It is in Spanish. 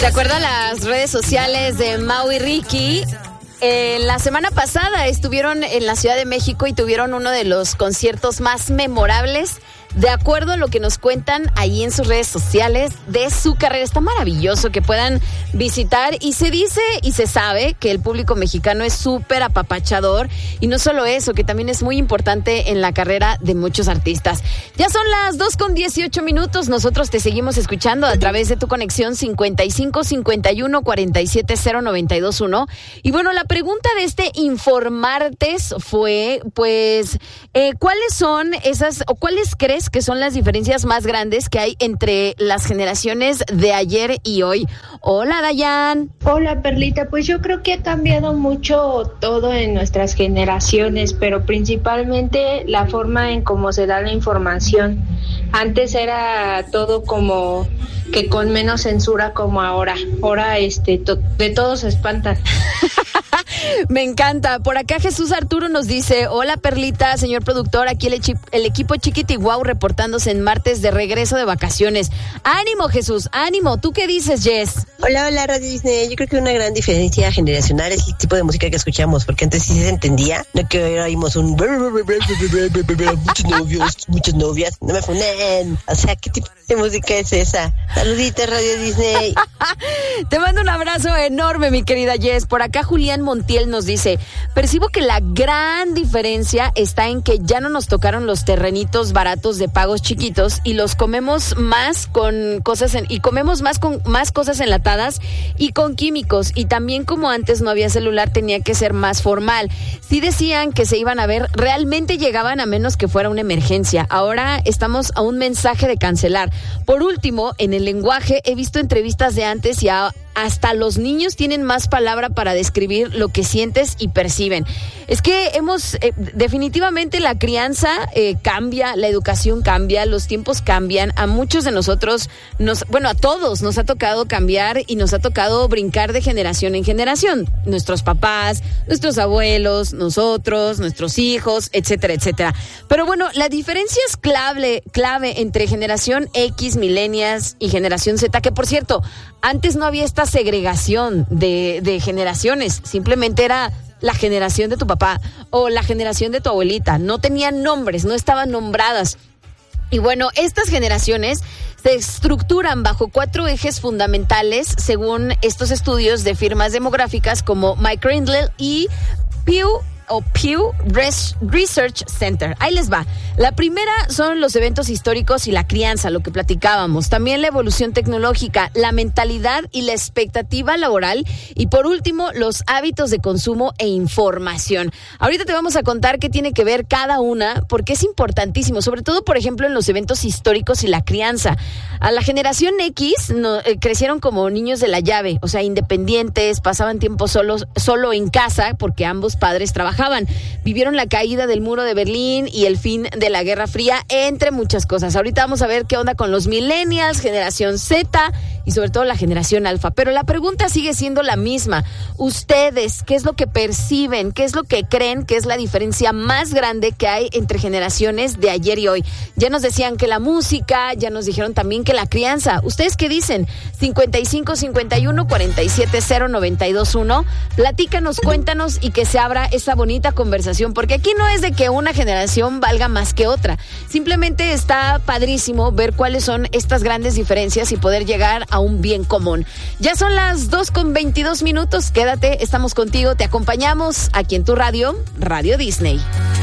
De acuerdo a las redes sociales de Mau y Ricky, la semana pasada estuvieron en la Ciudad de México y tuvieron uno de los conciertos más memorables, de acuerdo a lo que nos cuentan ahí en sus redes sociales de su carrera. Está maravilloso que puedan visitar, y se dice y se sabe que el público mexicano es súper apapachador, y no solo eso, que también es muy importante en la carrera de muchos artistas. Ya son las 2:18. Nosotros te seguimos escuchando a través de tu conexión 55 51 47 0921. Y bueno, la pregunta de este Informartes fue, pues, ¿cuáles son esas, o cuáles crees que son las diferencias más grandes que hay entre las generaciones de ayer y hoy? Hola, Dayan. Hola, Perlita. Pues yo creo que ha cambiado mucho todo en nuestras generaciones, pero principalmente la forma en cómo se da la información. Antes era todo como que con menos censura como ahora. Ahora de todos se espantan. Me encanta. Por acá Jesús Arturo nos dice: hola, Perlita, señor productor, aquí el equipo Chiquitiguau reportándose en martes de regreso de vacaciones. Ánimo, Jesús, ánimo. ¿Tú qué dices, Jess? Hola, Radio Disney. Yo creo que una gran diferencia generacional es el tipo de música que escuchamos, porque antes sí se entendía, no que ahora oímos un muchos novios, muchas novias, no me funen. O sea, ¿qué tipo de música es esa? Saluditos, Radio Disney. Te mando un abrazo enorme, mi querida Jess. Por acá Julián Montiel nos dice: percibo que la gran diferencia está en que ya no nos tocaron los terrenitos baratos de pagos chiquitos, y los comemos más con cosas comemos más con más cosas enlatadas y con químicos, y también como antes no había celular tenía que ser más formal. Sí decían que se iban a ver, realmente llegaban a menos que fuera una emergencia. Ahora estamos a un mensaje de cancelar. Por último, en el lenguaje he visto entrevistas de antes y hasta los niños tienen más palabra para describir lo que sientes y perciben. Es que definitivamente la crianza cambia, la educación cambia, los tiempos cambian. A muchos de nosotros, a todos nos ha tocado cambiar, y nos ha tocado brincar de generación en generación. Nuestros papás, nuestros abuelos, nosotros, nuestros hijos, etcétera, etcétera. Pero bueno, la diferencia es clave entre generación X, millennials, y generación Z, que por cierto, antes no había esta segregación de generaciones, simplemente era la generación de tu papá o la generación de tu abuelita, no tenían nombres, no estaban nombradas. Y bueno, estas generaciones se estructuran bajo 4 ejes fundamentales según estos estudios de firmas demográficas como Mike Rindle y Pew Research Center. Ahí les va. La primera son los eventos históricos y la crianza, lo que platicábamos. También la evolución tecnológica, la mentalidad y la expectativa laboral. Y por último, los hábitos de consumo e información. Ahorita te vamos a contar qué tiene que ver cada una, porque es importantísimo, sobre todo, por ejemplo, en los eventos históricos y la crianza. A la generación X crecieron como niños de la llave, o sea, independientes, pasaban tiempo solo en casa porque ambos padres trabajaban. Vivieron la caída del muro de Berlín y el fin de la Guerra Fría, entre muchas cosas. Ahorita vamos a ver qué onda con los millennials, generación Z y sobre todo la generación alfa. Pero la pregunta sigue siendo la misma. Ustedes, ¿qué es lo que perciben? ¿Qué es lo que creen que es la diferencia más grande que hay entre generaciones de ayer y hoy? Ya nos decían que la música, ya nos dijeron también que la crianza. ¿Ustedes qué dicen? 55 51 47 0921. Platícanos, cuéntanos, y que se abra esa bonita conversación, porque aquí no es de que una generación valga más que otra. Simplemente está padrísimo ver cuáles son estas grandes diferencias y poder llegar a un bien común. Ya son las 2:22. Quédate, estamos contigo, te acompañamos aquí en tu radio, Radio Disney.